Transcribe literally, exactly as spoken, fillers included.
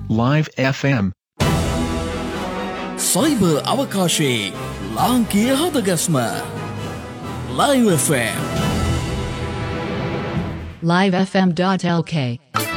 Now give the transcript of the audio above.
Live F M cyber අවකාශයේ ලාංකීය හදගස්ම Live F M live f m dot l k